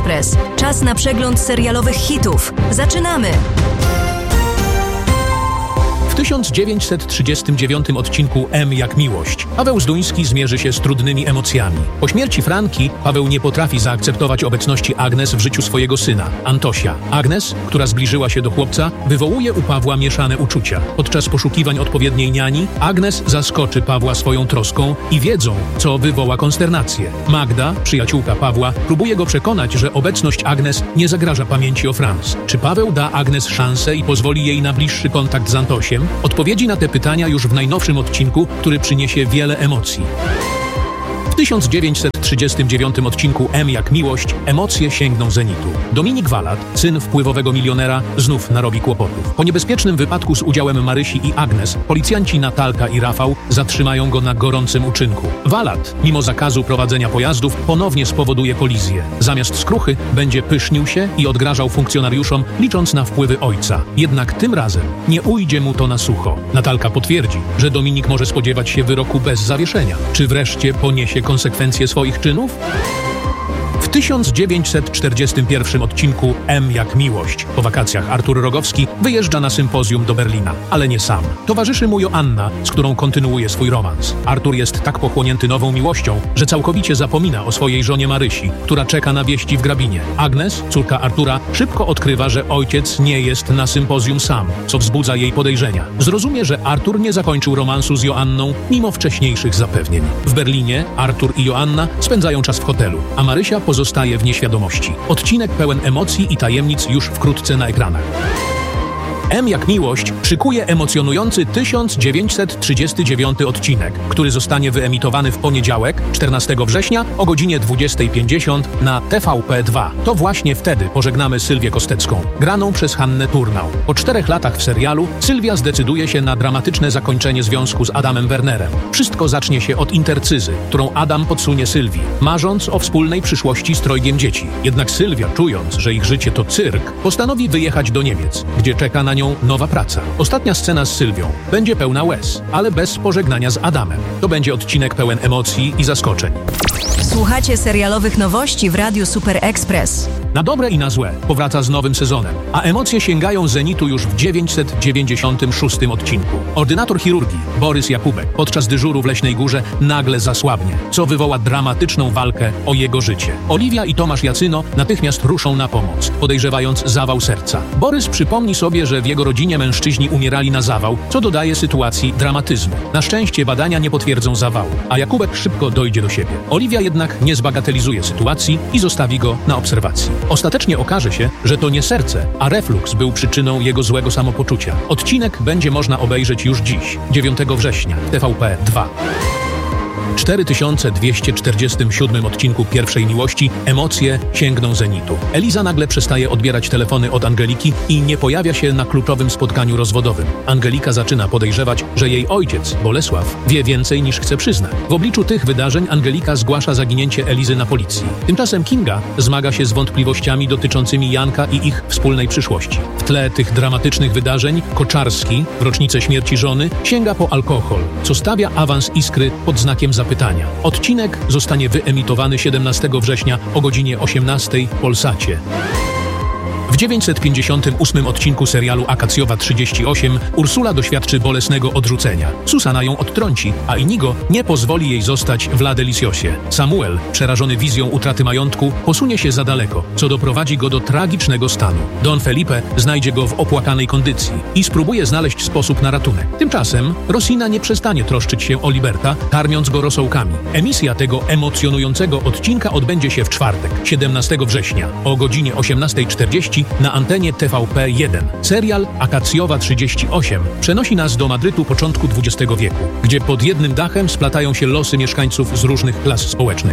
Express. Czas na przegląd serialowych hitów. Zaczynamy! W 1939 odcinku M jak miłość Paweł Zduński zmierzy się z trudnymi emocjami. Po śmierci Franki Paweł nie potrafi zaakceptować obecności Agnes w życiu swojego syna, Antosia. Agnes, która zbliżyła się do chłopca, wywołuje u Pawła mieszane uczucia. Podczas poszukiwań odpowiedniej niani Agnes zaskoczy Pawła swoją troską i wiedzą, co wywoła konsternację. Magda, przyjaciółka Pawła, próbuje go przekonać, że obecność Agnes nie zagraża pamięci o Franz. Czy Paweł da Agnes szansę i pozwoli jej na bliższy kontakt z Antosiem? Odpowiedzi na te pytania już w najnowszym odcinku, który przyniesie wiele emocji. W 1939 odcinku M jak miłość emocje sięgną zenitu. Dominik Walat, syn wpływowego milionera, znów narobi kłopotów. Po niebezpiecznym wypadku z udziałem Marysi i Agnes, policjanci Natalka i Rafał zatrzymają go na gorącym uczynku. Walat, mimo zakazu prowadzenia pojazdów, ponownie spowoduje kolizję. Zamiast skruchy będzie pysznił się i odgrażał funkcjonariuszom, licząc na wpływy ojca. Jednak tym razem nie ujdzie mu to na sucho. Natalka potwierdzi, że Dominik może spodziewać się wyroku bez zawieszenia. Czy wreszcie poniesie konsekwencje swoich czynów? W 1941 odcinku M jak miłość po wakacjach Artur Rogowski wyjeżdża na sympozjum do Berlina, ale nie sam. Towarzyszy mu Joanna, z którą kontynuuje swój romans. Artur jest tak pochłonięty nową miłością, że całkowicie zapomina o swojej żonie Marysi, która czeka na wieści w Grabinie. Agnes, córka Artura, szybko odkrywa, że ojciec nie jest na sympozjum sam, co wzbudza jej podejrzenia. Zrozumie, że Artur nie zakończył romansu z Joanną, mimo wcześniejszych zapewnień. W Berlinie Artur i Joanna spędzają czas w hotelu, a Marysia pozostaje w nieświadomości. Odcinek pełen emocji i tajemnic już wkrótce na ekranach. M jak miłość szykuje emocjonujący 1939 odcinek, który zostanie wyemitowany w poniedziałek, 14 września o godzinie 20:50 na TVP2. To właśnie wtedy pożegnamy Sylwię Kostecką, graną przez Hannę Turnau. Po 4 latach w serialu Sylwia zdecyduje się na dramatyczne zakończenie związku z Adamem Wernerem. Wszystko zacznie się od intercyzy, którą Adam podsunie Sylwii, marząc o wspólnej przyszłości z 3 dzieci. Jednak Sylwia, czując, że ich życie to cyrk, postanowi wyjechać do Niemiec, gdzie czeka na nią nowa praca. Ostatnia scena z Sylwią będzie pełna łez, ale bez pożegnania z Adamem. To będzie odcinek pełen emocji i zaskoczeń. Słuchacie serialowych nowości w Radiu Super Express. Na dobre i na złe powraca z nowym sezonem, a emocje sięgają zenitu już w 996 odcinku. Ordynator chirurgii Borys Jakubek podczas dyżuru w Leśnej Górze nagle zasłabnie, co wywoła dramatyczną walkę o jego życie. Oliwia i Tomasz Jacyno natychmiast ruszą na pomoc, podejrzewając zawał serca. Borys przypomni sobie, że w jego rodzinie mężczyźni umierali na zawał, co dodaje sytuacji dramatyzmu. Na szczęście badania nie potwierdzą zawału, a Jakubek szybko dojdzie do siebie. Oliwia jednak nie zbagatelizuje sytuacji i zostawi go na obserwacji. Ostatecznie okaże się, że to nie serce, a refluks był przyczyną jego złego samopoczucia. Odcinek będzie można obejrzeć już dziś, 9 września, TVP2. W 4247 odcinku Pierwszej Miłości emocje sięgną zenitu. Eliza nagle przestaje odbierać telefony od Angeliki i nie pojawia się na kluczowym spotkaniu rozwodowym. Angelika zaczyna podejrzewać, że jej ojciec, Bolesław, wie więcej niż chce przyznać. W obliczu tych wydarzeń Angelika zgłasza zaginięcie Elizy na policji. Tymczasem Kinga zmaga się z wątpliwościami dotyczącymi Janka i ich wspólnej przyszłości. W tle tych dramatycznych wydarzeń Koczarski, w rocznicę śmierci żony, sięga po alkohol, co stawia awans Iskry pod znakiem zapytania. Odcinek zostanie wyemitowany 17 września o godzinie 18 w Polsacie. W 958 odcinku serialu Akacjowa 38 Ursula doświadczy bolesnego odrzucenia. Susana ją odtrąci, a Inigo nie pozwoli jej zostać w La Deliciosie. Samuel, przerażony wizją utraty majątku, posunie się za daleko, co doprowadzi go do tragicznego stanu. Don Felipe znajdzie go w opłakanej kondycji i spróbuje znaleźć sposób na ratunek. Tymczasem Rosina nie przestanie troszczyć się o Liberta, karmiąc go rosołkami. Emisja tego emocjonującego odcinka odbędzie się w czwartek, 17 września o godzinie 18:40 na antenie TVP1. Serial Akacjowa 38 przenosi nas do Madrytu początku XX wieku, gdzie pod jednym dachem splatają się losy mieszkańców z różnych klas społecznych.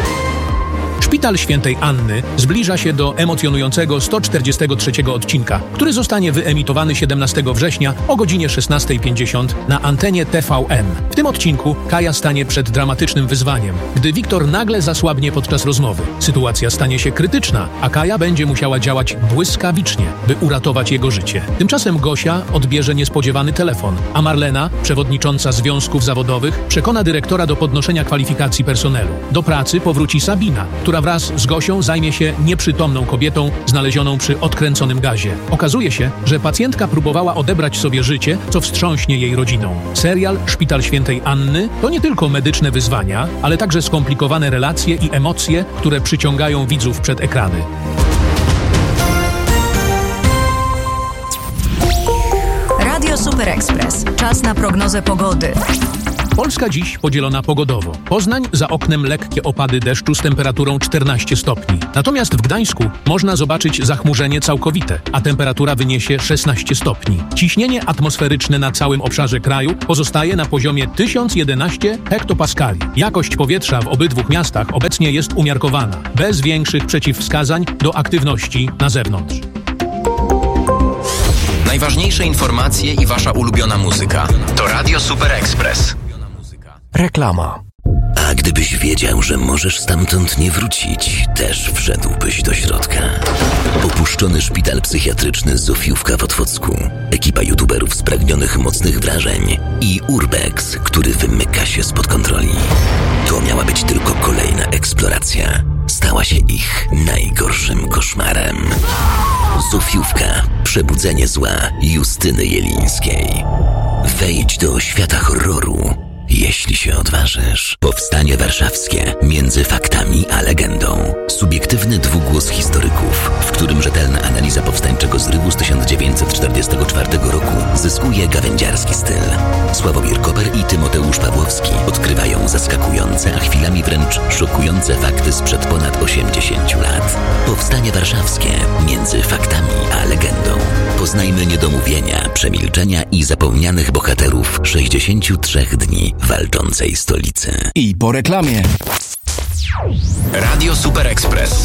Szpital Świętej Anny zbliża się do emocjonującego 143 odcinka, który zostanie wyemitowany 17 września o godzinie 16:50 na antenie TVN. W tym odcinku Kaja stanie przed dramatycznym wyzwaniem, gdy Wiktor nagle zasłabnie podczas rozmowy. Sytuacja stanie się krytyczna, a Kaja będzie musiała działać błyskawicznie, by uratować jego życie. Tymczasem Gosia odbierze niespodziewany telefon, a Marlena, przewodnicząca związków zawodowych, przekona dyrektora do podnoszenia kwalifikacji personelu. Do pracy powróci Sabina, która która wraz z Gosią zajmie się nieprzytomną kobietą znalezioną przy odkręconym gazie. Okazuje się, że pacjentka próbowała odebrać sobie życie, co wstrząśnie jej rodziną. Serial Szpital Świętej Anny to nie tylko medyczne wyzwania, ale także skomplikowane relacje i emocje, które przyciągają widzów przed ekrany. Radio Super Express. Czas na prognozę pogody. Polska dziś podzielona pogodowo. Poznań, za oknem lekkie opady deszczu z temperaturą 14 stopni. Natomiast w Gdańsku można zobaczyć zachmurzenie całkowite, a temperatura wyniesie 16 stopni. Ciśnienie atmosferyczne na całym obszarze kraju pozostaje na poziomie 1011 hektopaskali. Jakość powietrza w obydwu miastach obecnie jest umiarkowana, bez większych przeciwwskazań do aktywności na zewnątrz. Najważniejsze informacje i wasza ulubiona muzyka to Radio Super Express. Reklama. A gdybyś wiedział, że możesz stamtąd nie wrócić, też wszedłbyś do środka. Opuszczony szpital psychiatryczny Zofiówka w Otwocku, ekipa youtuberów spragnionych mocnych wrażeń i Urbex, który wymyka się spod kontroli. To miała być tylko kolejna eksploracja. Stała się ich najgorszym koszmarem. Zofiówka. Przebudzenie zła Justyny Jelińskiej. Wejdź do świata horroru, jeśli się odważysz. Powstanie warszawskie między faktami a legendą. Subiektywny dwugłos historyków, w którym rzetelna analiza powstańczego zrywu z 1944 roku zyskuje gawędziarski styl. Sławomir Koper i Tymoteusz Pawłowski odkrywają zaskakujące, a chwilami wręcz szokujące fakty sprzed ponad 80 lat. Powstanie warszawskie między faktami a legendą. Poznajmy niedomówienia, przemilczenia i zapomnianych bohaterów 63 dni walczącej stolicy. I po reklamie. Radio Super Express.